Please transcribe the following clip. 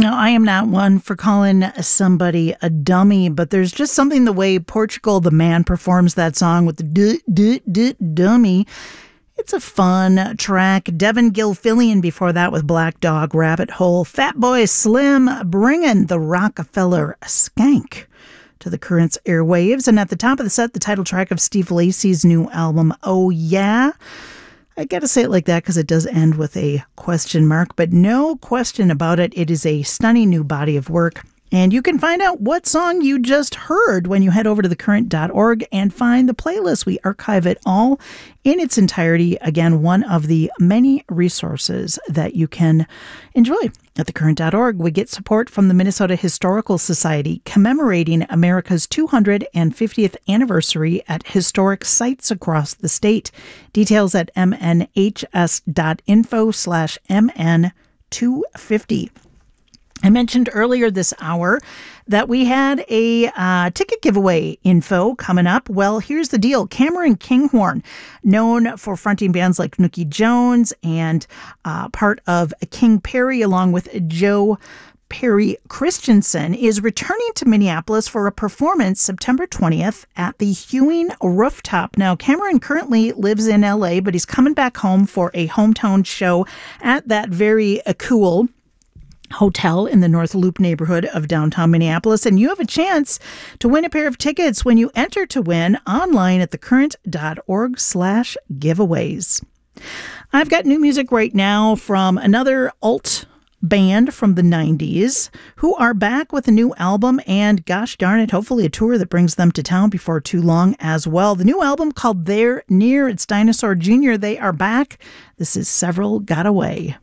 Now, I am not one for calling somebody a dummy, but there's just something the way Portugal the Man performs that song with the dummy. It's a fun track. Devin Gilfillian before that with Black Dog Rabbit Hole. Fatboy Slim bringing the Rockefeller Skank to the Currents airwaves. And at the top of the set, the title track of Steve Lacy's new album, Oh Yeah. I gotta say it like that because it does end with a question mark, but no question about it. It is a stunning new body of work. And you can find out what song you just heard when you head over to thecurrent.org and find the playlist. We archive it all in its entirety. Again, one of the many resources that you can enjoy at thecurrent.org. We get support from the Minnesota Historical Society commemorating America's 250th anniversary at historic sites across the state. Details at mnhs.info/mn250. I mentioned earlier this hour that we had a ticket giveaway info coming up. Well, here's the deal. Cameron Kinghorn, known for fronting bands like Nookie Jones and part of King Perry along with Joe Perry Christensen, is returning to Minneapolis for a performance September 20th at the Hewing Rooftop. Now, Cameron currently lives in LA, but he's coming back home for a hometown show at that very cool hotel in the North Loop neighborhood of downtown Minneapolis, and you have a chance to win a pair of tickets when you enter to win online at thecurrent.org/giveaways. I've got new music right now from another alt band from the 90s who are back with a new album and, gosh darn it, hopefully a tour that brings them to town before too long as well. The new album called They're Near. It's Dinosaur Jr. They are back. This is Several Got Away.